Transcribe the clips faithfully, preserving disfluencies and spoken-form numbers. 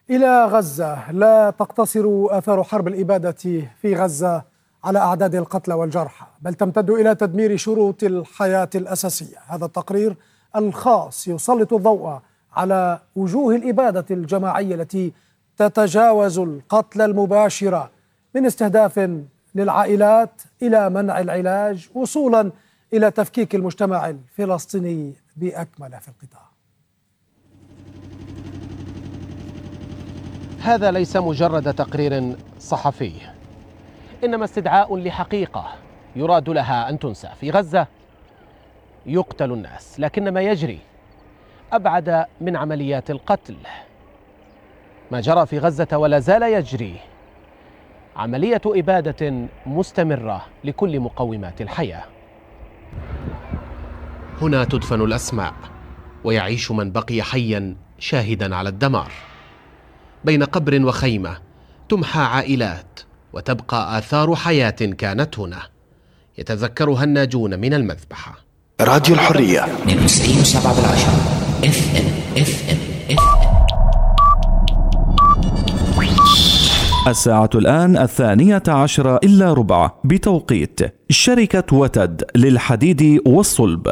إلى غزة. لا تقتصر آثار حرب الإبادة في غزة على أعداد القتلى والجرحى، بل تمتد إلى تدمير شروط الحياة الأساسية. هذا التقرير الخاص يسلط الضوء على وجوه الإبادة الجماعية التي تتجاوز القتل المباشر، من استهداف للعائلات إلى منع العلاج، وصولا إلى تفكيك المجتمع الفلسطيني بأكمله في القطاع. هذا ليس مجرد تقرير صحفي، إنما استدعاء لحقيقة يراد لها أن تنسى. في غزة يقتل الناس، لكن ما يجري أبعد من عمليات القتل. ما جرى في غزة ولا زال يجري عملية إبادة مستمرة لكل مقومات الحياة. هنا تدفن الأسماء ويعيش من بقي حيا شاهدا على الدمار. بين قبر وخيمة تمحى عائلات وتبقى آثار حياة كانت هنا، يتذكرها الناجون من المذبحة. راديو الحرية اثنين وستين وسبعة بالعشرة اف ام اف ام اف ام. الساعة الآن الثانية عشرة إلا ربع بتوقيت شركة وتد للحديد والصلب.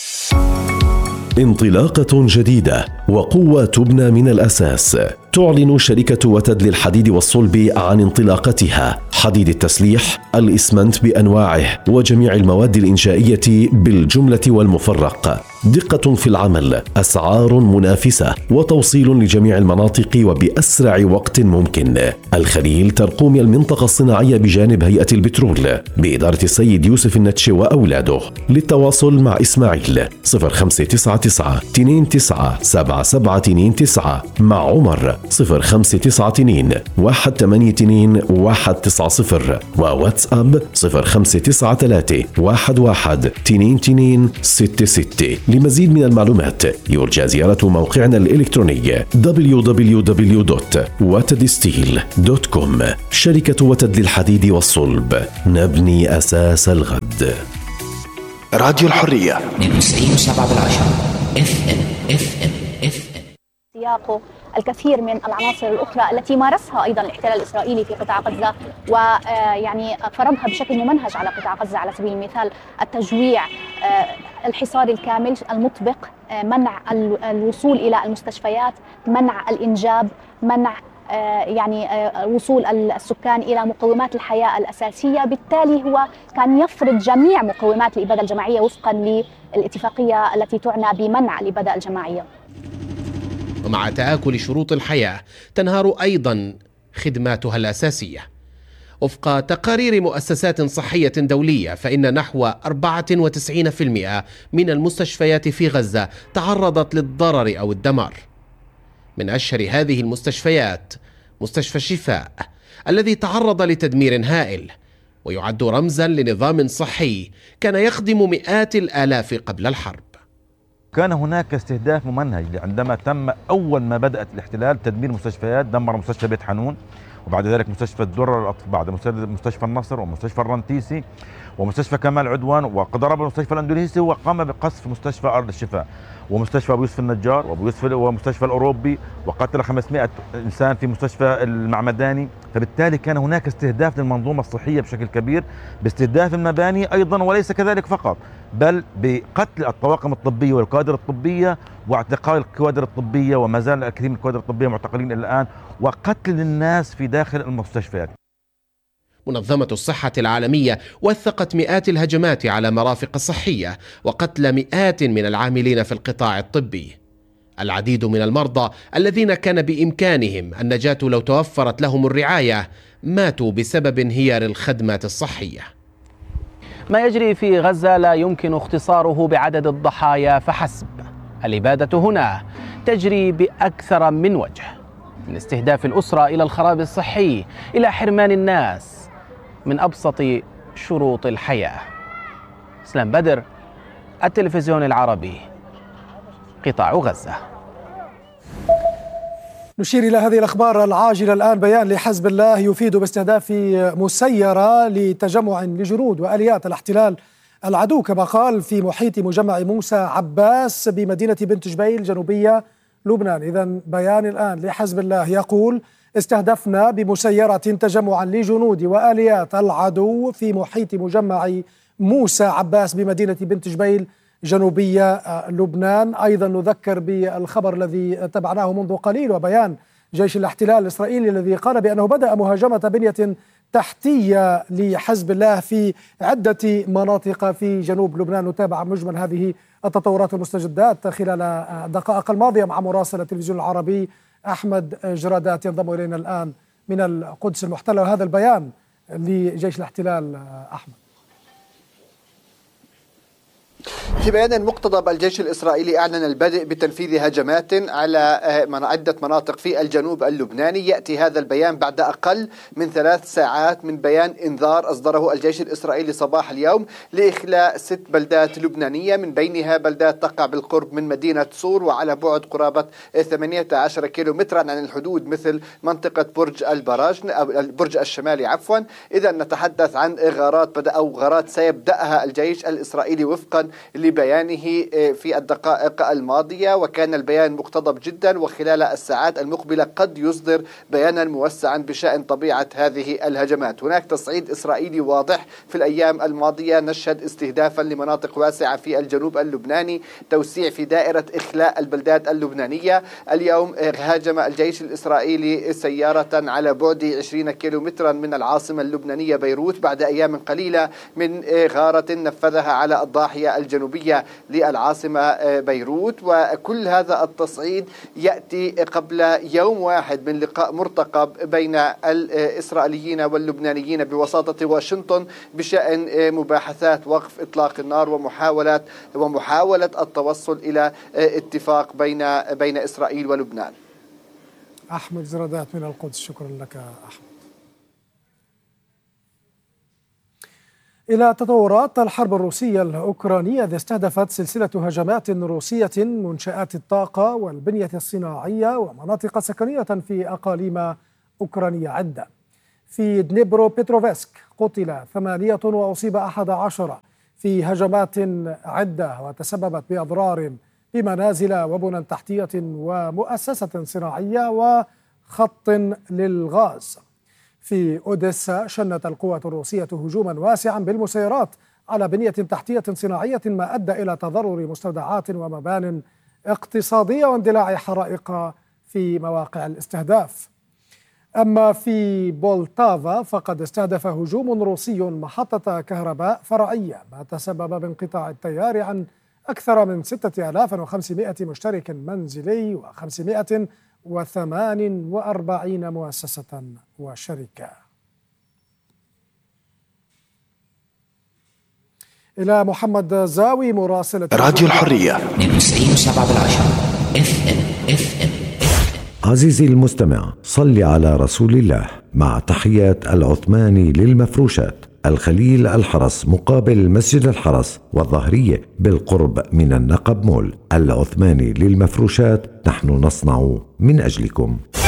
انطلاقة جديدة وقوة تبنى من الأساس. تعلن شركة وتد للحديد والصلب عن انطلاقتها: حديد التسليح، الإسمنت بأنواعه وجميع المواد الإنشائية بالجملة والمفرق. دقة في العمل، أسعار منافسة، وتوصيل لجميع المناطق وبأسرع وقت ممكن. الخليل ترقوم المنطقة الصناعية بجانب هيئة البترول بإدارة السيد يوسف النتشي وأولاده. للتواصل مع إسماعيل صفر خمسة تسعة تسعة اثنين تسعة سبعة سبعة اثنين تسعة، مع عمر صفر خمسة تسعة اثنين واحد ثمانية اثنين واحد تسعة صفر، وواتساب صفر خمسة تسعة ثلاثة واحد واحد اثنين اثنين ستة ستة. لمزيد من المعلومات يرجى زيارة موقعنا الإلكتروني دبليو دبليو دبليو دوت وتد ستيل دوت كوم. شركة وتد للحديد والصلب، نبني أساس الغد. راديو الحرية اثنين وستين وسبعة بالعشرة اف ام اف ام اف ام. سياقه الكثير من العناصر الأخرى التي مارسها أيضا الاحتلال الإسرائيلي في قطاع غزة، ويعني فرضها بشكل ممنهج على قطاع غزة. على سبيل المثال التجويع، الحصار الكامل المطبق، منع الوصول إلى المستشفيات، منع الإنجاب، منع يعني وصول السكان إلى مقومات الحياة الأساسية. بالتالي هو كان يفرض جميع مقومات الإبادة الجماعية وفقا للاتفاقية التي تعنى بمنع الإبادة الجماعية. ومع تآكل شروط الحياة تنهار أيضا خدماتها الأساسية. وفق تقارير مؤسسات صحية دولية، فإن نحو أربعة وتسعين بالمئة من المستشفيات في غزة تعرضت للضرر أو الدمار. من أشهر هذه المستشفيات مستشفى الشفاء، الذي تعرض لتدمير هائل ويعد رمزا لنظام صحي كان يخدم مئات الآلاف قبل الحرب. كان هناك استهداف ممنهج عندما تم أول ما بدأت الاحتلال تدمير مستشفيات. دمر مستشفى بيت حنون، وبعد ذلك مستشفى الدرة، بعد مستشفى النصر، ومستشفى الرنتيسي، ومستشفى كمال عدوان، وضرب المستشفى الاندونيسي، وقام بقصف مستشفى ارض الشفاء، ومستشفى ابو يوسف النجار، وابو يوسف ومستشفى الاوروبي، وقتل خمسمائة انسان في مستشفى المعمداني. فبالتالي كان هناك استهداف للمنظومه الصحيه بشكل كبير، باستهداف المباني ايضا، وليس كذلك فقط، بل بقتل الطواقم الطبيه والكوادر الطبيه، واعتقال الكوادر الطبيه، وما زال الكثير من الكوادر الطبيه معتقلين الى الان، وقتل الناس في داخل المستشفيات. منظمة الصحة العالمية وثقت مئات الهجمات على مرافق صحية وقتل مئات من العاملين في القطاع الطبي. العديد من المرضى الذين كان بإمكانهم النجاة لو توفرت لهم الرعاية ماتوا بسبب انهيار الخدمات الصحية. ما يجري في غزة لا يمكن اختصاره بعدد الضحايا فحسب. الإبادة هنا تجري بأكثر من وجه، من استهداف الأسرة إلى الخراب الصحي، إلى حرمان الناس من أبسط شروط الحياة. اسلام بدر، التلفزيون العربي، قطاع غزة. نشير إلى هذه الأخبار العاجلة الآن. بيان لحزب الله يفيد باستهداف مسيرة لتجمع لجنود وآليات الاحتلال العدو، كما قال، في محيط مجمع موسى عباس بمدينة بنت جبيل جنوبية لبنان. إذن بيان الآن لحزب الله يقول: استهدفنا بمسيرة تجمعا لجنود وآليات العدو في محيط مجمع موسى عباس بمدينة بنت جبيل جنوبية لبنان. أيضا نذكر بالخبر الذي تبعناه منذ قليل وبيان جيش الاحتلال الإسرائيلي الذي قال بأنه بدأ مهاجمة بنية تحتية لحزب الله في عدة مناطق في جنوب لبنان. نتابع مجمل هذه التطورات والمستجدات خلال الدقائق الماضية مع مراسل التلفزيون العربي أحمد جرادات ينضم إلينا الآن من القدس المحتلة. وهذا البيان لجيش الاحتلال أحمد. في بيان مقتضب الجيش الإسرائيلي أعلن البدء بتنفيذ هجمات على عدة مناطق في الجنوب اللبناني. يأتي هذا البيان بعد أقل من ثلاث ساعات من بيان إنذار أصدره الجيش الإسرائيلي صباح اليوم لإخلاء ست بلدات لبنانية، من بينها بلدات تقع بالقرب من مدينة صور وعلى بعد قرابة ثمانية عشر كيلومترا عن الحدود، مثل منطقة برج البراج أو البرج الشمالي عفوا. إذا نتحدث عن غارات بدأ أو غارات سيبدأها الجيش الإسرائيلي وفقا لبيانه في الدقائق الماضية، وكان البيان مقتضب جدا، وخلال الساعات المقبلة قد يصدر بيانا موسعا بشأن طبيعة هذه الهجمات. هناك تصعيد إسرائيلي واضح في الأيام الماضية، نشهد استهدافا لمناطق واسعة في الجنوب اللبناني، توسيع في دائرة إخلاء البلدات اللبنانية. اليوم هاجم الجيش الإسرائيلي سيارة على بعد عشرين كيلومترا من العاصمة اللبنانية بيروت بعد أيام قليلة من غارة نفذها على الضاحية الجنوبية للعاصمة بيروت. وكل هذا التصعيد يأتي قبل يوم واحد من لقاء مرتقب بين الإسرائيليين واللبنانيين بوساطة واشنطن بشأن مباحثات وقف إطلاق النار ومحاولات ومحاولة التوصل إلى اتفاق بين بين إسرائيل ولبنان. أحمد زرادات من القدس، شكرا لك أحمد. إلى تطورات الحرب الروسية الأوكرانية التي استهدفت سلسلة هجمات روسية منشآت الطاقة والبنية الصناعية ومناطق سكنية في أقاليم أوكرانية عدة. في دنيبرو بيتروفسك قتل ثمانية وأصيب أحد عشر في هجمات عدة وتسببت بأضرار بمنازل وبنى تحتية ومؤسسة صناعية وخط للغاز. في أوديسا شنت القوات الروسية هجوما واسعا بالمسيرات على بنية تحتية صناعية ما أدى إلى تضرر مستودعات ومبان اقتصادية واندلاع حرائق في مواقع الاستهداف. أما في بولتافا فقد استهدف هجوم روسي محطة كهرباء فرعية ما تسبب بانقطاع التيار عن أكثر من ستة آلاف وخمسمائة مشترك منزلي وخمسمائة وثمان وأربعين مؤسسة وشركة. إلى محمد زاوي مراسل راديو الحرية من تسعين وسبعة بالعشرة اف ام اف ام. عزيزي المستمع، صل على رسول الله مع تحيات العثماني للمفروشات، الخليل الحرس مقابل مسجد الحرس والظهرية بالقرب من النقب مول. العثماني للمفروشات، نحن نصنع من أجلكم.